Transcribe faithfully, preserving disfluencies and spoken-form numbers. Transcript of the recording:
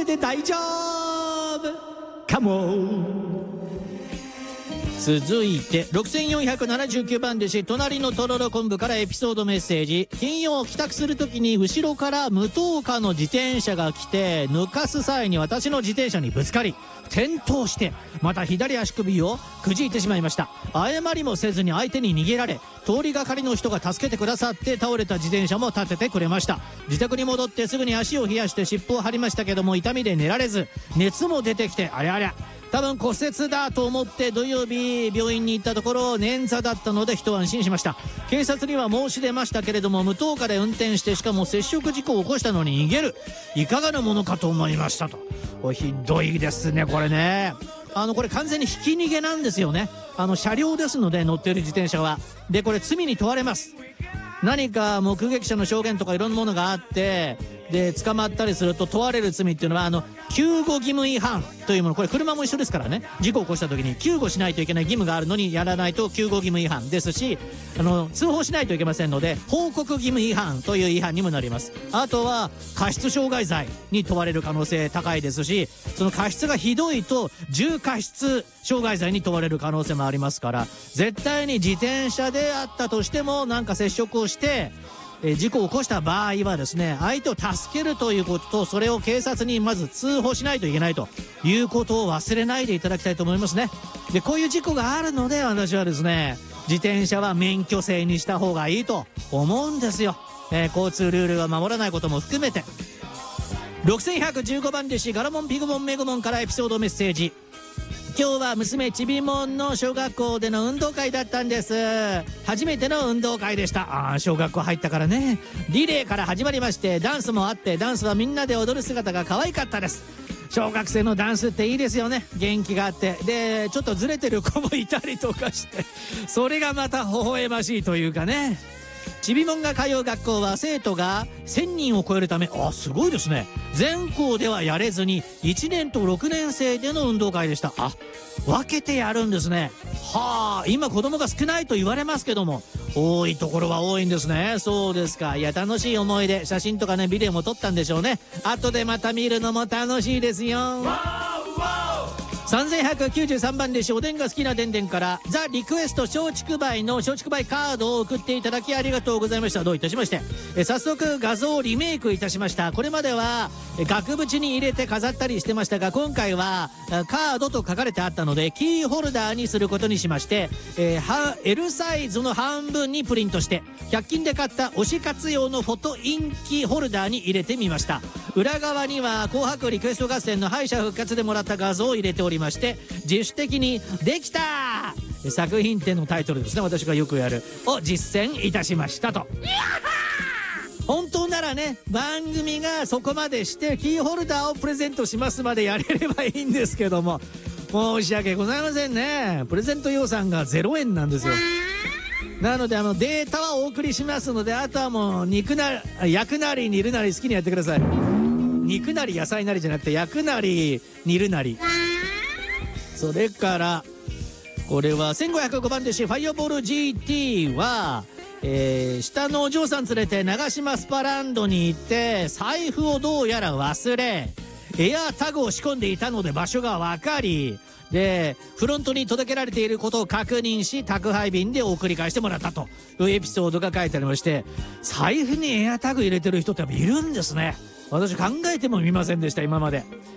れで大丈夫かも。続いてろくせんよんひゃくななじゅうきゅうばん弟子隣のとろろ昆布からエピソードメッセージ。金曜帰宅する時に後ろから無灯火の自転車が来て抜かす際に私の自転車にぶつかり転倒してまた左足首をくじいてしまいました。謝りもせずに相手に逃げられ通りがかりの人が助けてくださって倒れた自転車も立ててくれました。自宅に戻ってすぐに足を冷やして湿布を貼りましたけども痛みで寝られず熱も出てきてあれあれ多分骨折だと思って土曜日病院に行ったところ捻挫だったので一安心しました。警察には申し出ましたけれども無灯火で運転してしかも接触事故を起こしたのに逃げるいかがなものかと思いましたと。おひどいですねこれね。あのこれ完全にひき逃げなんですよね。あの車両ですので乗っている自転車は。でこれ罪に問われます。何か目撃者の証言とかいろんなものがあってで捕まったりすると問われる罪っていうのはあの救護義務違反というもの。これ車も一緒ですからね。事故を起こした時に救護しないといけない義務があるのにやらないと救護義務違反ですしあの通報しないといけませんので報告義務違反という違反にもなります。あとは過失傷害罪に問われる可能性高いですしその過失がひどいと重過失傷害罪に問われる可能性もありますから絶対に自転車であったとしてもなんか接触をしてえ事故を起こした場合はですね相手を助けるということとそれを警察にまず通報しないといけないということを忘れないでいただきたいと思いますね。でこういう事故があるので私はですね自転車は免許制にした方がいいと思うんですよ、えー、交通ルールは守らないことも含めて。ろくせんひゃくじゅうごばん弟子ガラモンピグモンメグモンからエピソードメッセージ。今日は娘ちびもんの小学校での運動会だったんです。初めての運動会でした。あ小学校入ったからね。リレーから始まりましてダンスもあってダンスはみんなで踊る姿が可愛かったです。小学生のダンスっていいですよね。元気があってでちょっとずれてる子もいたりとかしてそれがまた微笑ましいというかね。ちびもんが通う学校は生徒がせんにんを超えるためあすごいですね全校ではやれずにいちねんとろくねん生での運動会でした。あ分けてやるんですね。はあ今子供が少ないと言われますけども多いところは多いんですね。そうですか。いや楽しい思い出写真とかねビデオも撮ったんでしょうね。後でまた見るのも楽しいですよ。さんぜんひゃくきゅうじゅうさんばん弟子おでんが好きなでんでんからザ・リクエスト松竹梅の松竹梅カードを送っていただきありがとうございました。どういたしまして。え早速画像をリメイクいたしました。これまでは額縁に入れて飾ったりしてましたが今回はカードと書かれてあったのでキーホルダーにすることにしまして、えー、L サイズの半分にプリントしてひゃく均で買った推し活用のフォトインキホルダーに入れてみました。裏側には紅白リクエスト合戦の敗者復活でもらった画像を入れておりまして自主的にできた作品展のタイトルですね私がよくやるを実践いたしましたと。本当ならね番組がそこまでしてキーホルダーをプレゼントしますまでやれればいいんですけども申し訳ございませんね。プレゼント予算がゼロえんなんですよ。なのであのデータはお送りしますのであとはもう肉な焼くなり煮るなり好きにやってください。肉なり野菜なりじゃなくて焼くなり煮るなり。それからこれはせんごひゃくごばん弟子ファイアボール ジーティー は、えー、下のお嬢さん連れて長島スパランドに行って財布をどうやら忘れエアタグを仕込んでいたので場所が分かりでフロントに届けられていることを確認し宅配便で送り返してもらったというエピソードが書いてありまして財布にエアタグ入れてる人ってやっぱいるんですね。私考えてもみませんでした今まで。